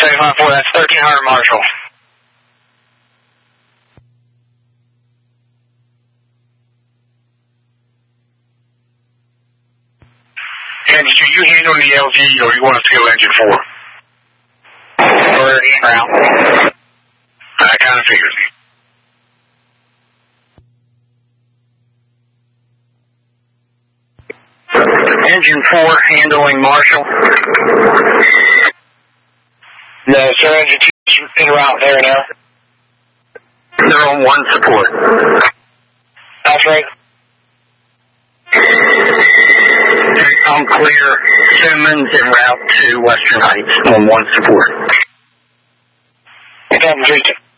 754, that's 1300 Marshall. And you handle the LG or you want us to go engine 4? We're en route. I kind of figured. Engine 4 handling Marshall. No, sir, engine 2 is en route there now. They're on 1 support. That's right. I'm clear. Simmons en route to Western Heights on 1 support.